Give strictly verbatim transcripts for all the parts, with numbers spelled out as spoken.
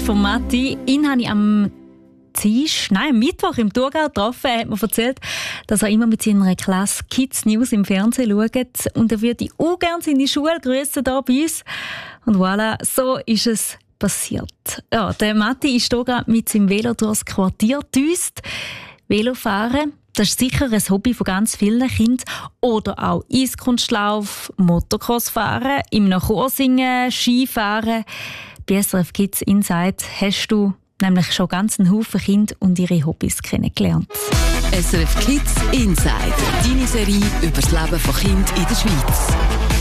von Matti. Ihn habe ich am Dienstag, nein, am Mittwoch im Thurgau getroffen. Er hat mir erzählt, dass er immer mit seiner Klasse Kids News im Fernsehen schaut. Und er würde auch gerne seine Schule grüßen hier bei uns. Und voilà, so ist es passiert. Ja, der Matti ist hier gerade mit seinem Velo durchs Quartier gedüst. Velofahren, das ist sicher ein Hobby von ganz vielen Kindern. Oder auch Eiskunstlauf, Motocross-Fahren, im Chor singen, Skifahren. Bei S R F Kids Inside hast du nämlich schon ganz einen Haufen Kinder und ihre Hobbys kennengelernt. S R F Kids Inside, deine Serie über das Leben von Kindern in der Schweiz.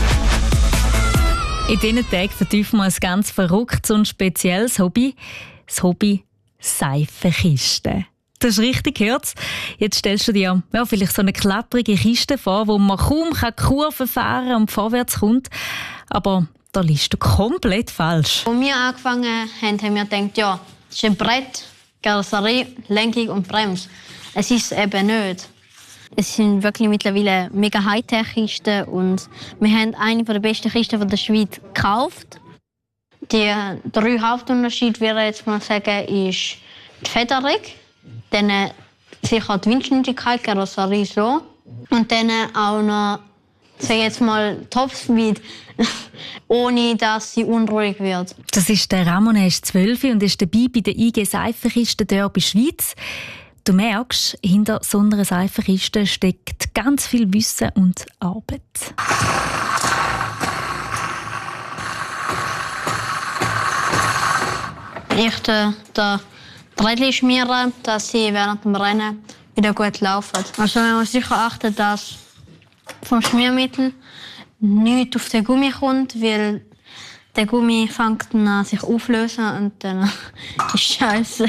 In diesen Tagen vertiefen wir ein ganz verrücktes und spezielles Hobby. Das Hobby Seifenkisten. Das ist richtig, hört's. Jetzt stellst du dir ja, vielleicht so eine klapprige Kiste vor, wo man kaum Kurven fahren und vorwärts kommt. Aber da liegst du komplett falsch. Als wir angefangen haben, haben wir gedacht, ja, es ist ein Brett, Karosserie, Lenkung und Bremse. Es ist es eben nicht. Es sind wirklich mittlerweile mega Hightech-Kisten und wir haben eine der besten Kisten der Schweiz gekauft. Die drei Hauptunterschiede, würde ich jetzt mal sagen, ist die Federung, dann sicher die Windschnittigkeit, Karosserie so, und dann auch noch, sag ich jetzt mal, Topspeed, ohne dass sie unruhig wird. Das ist der Ramon, er ist zwölf und ist dabei bei der I G Seifenkisten Derby Schweiz. Du merkst, hinter so einer Seifenkiste steckt ganz viel Wissen und Arbeit. Ich tue da Rädchen schmieren, dass sie während dem Rennen wieder gut laufen. Also man muss sicher achten, dass vom Schmiermittel nichts auf den Gummi kommt, weil der Gummi fängt dann an sich auflösen und dann ist es scheiße.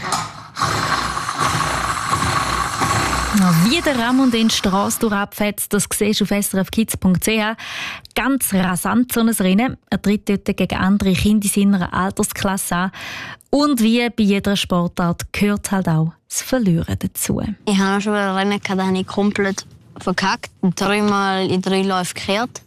Wie der Ramon den Strasse durchabfetzt, das siehst du auf s r f kids punkt c h. Ganz rasant so ein Rennen. Er tritt dort gegen andere Kinder in seiner Altersklasse an. Und wie bei jeder Sportart gehört halt auch das Verlieren dazu. Ich habe schon ein Rennen gehabt, da habe ich komplett verkackt. Dreimal in drei Läufen gekehrt.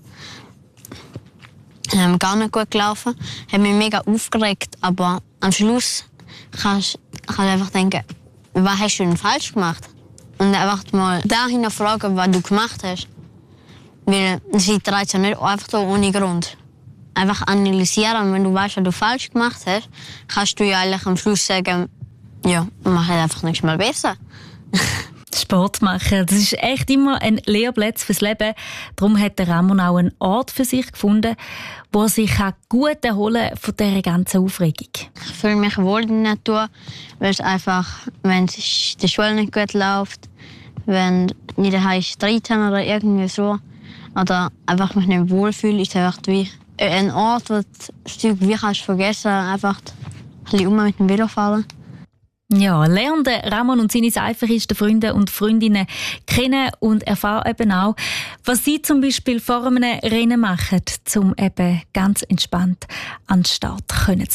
Ähm, gar nicht gut gelaufen. Ich habe mich mega aufgeregt, aber am Schluss kannst du einfach denken, was hast du denn falsch gemacht? Und einfach mal dahin fragen, was du gemacht hast. Weil sie dreht ja nicht einfach so ohne Grund. Einfach analysieren, wenn du weißt, was du falsch gemacht hast, kannst du ja eigentlich am Schluss sagen, ja, mach einfach nächstes Mal besser. Sport machen, das ist echt immer ein Lehrplatz fürs Leben. Darum hat der Ramon auch einen Ort für sich gefunden, wo er sich gut erholen kann von dieser ganzen Aufregung. Ich fühle mich wohl in der Natur, weil es einfach, wenn es in der Schule nicht gut läuft, wenn nicht daheim Streit haben oder irgendwie so, oder einfach mich nicht wohlfühle, ist es einfach wie ein Ort, wo du das Zeug wie kannst vergessen, einfach ein bisschen um mit dem Velo fahren. Ja, lern den Ramon und seine Seifenkisten Freunde und Freundinnen kennen und erfahr eben auch, was sie zum Beispiel vor einem Rennen machen, um eben ganz entspannt an den Start zu gehen.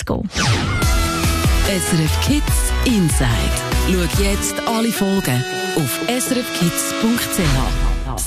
S R F Kids Inside. Schau jetzt alle Folgen auf s r f kids punkt c h.